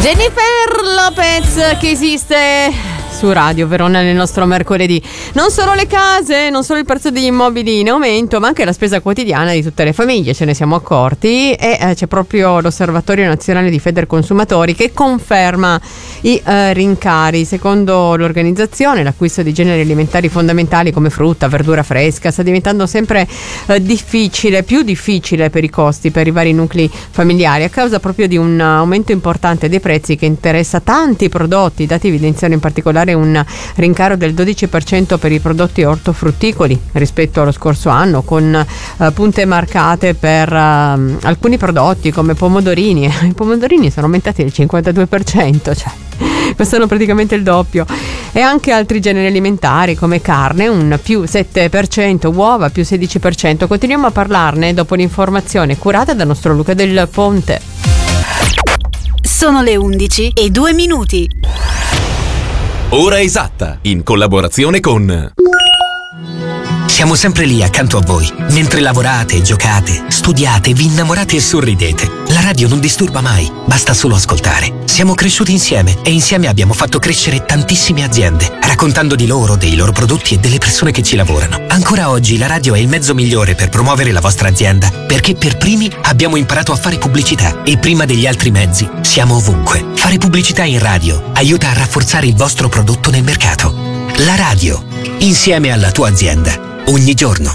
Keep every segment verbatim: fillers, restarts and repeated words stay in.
Jennifer Lopez che esiste su Radio Verona nel nostro mercoledì. Non solo le case, non solo il prezzo degli immobili in aumento, ma anche la spesa quotidiana di tutte le famiglie, ce ne siamo accorti, e eh, c'è proprio l'Osservatorio Nazionale di Federconsumatori che conferma i eh, rincari. Secondo l'organizzazione, l'acquisto di generi alimentari fondamentali come frutta, verdura fresca sta diventando sempre eh, difficile, più difficile per i costi per i vari nuclei familiari, a causa proprio di un aumento importante dei prezzi che interessa tanti prodotti. I dati evidenziano in particolare un rincaro del dodici per cento per i prodotti ortofrutticoli rispetto allo scorso anno, con eh, punte marcate per eh, alcuni prodotti come pomodorini. I pomodorini sono aumentati del cinquantadue per cento, cioè costano praticamente il doppio, e anche altri generi alimentari come carne un più sette per cento, uova più sedici per cento. Continuiamo a parlarne dopo l'informazione curata dal nostro Luca Del Ponte. Sono le undici e due minuti. Ora esatta, in collaborazione con... Siamo sempre lì accanto a voi, mentre lavorate, giocate, studiate, vi innamorate e sorridete. La radio non disturba mai, basta solo ascoltare. Siamo cresciuti insieme e insieme abbiamo fatto crescere tantissime aziende, raccontando di loro, dei loro prodotti e delle persone che ci lavorano. Ancora oggi la radio è il mezzo migliore per promuovere la vostra azienda, perché per primi abbiamo imparato a fare pubblicità e prima degli altri mezzi siamo ovunque. Fare pubblicità in radio aiuta a rafforzare il vostro prodotto nel mercato. La radio, insieme alla tua azienda. Ogni giorno.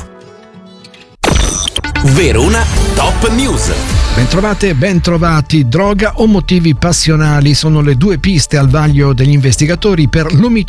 Verona Top News. Bentrovate e bentrovati. Droga o motivi passionali sono le due piste al vaglio degli investigatori per l'omicidio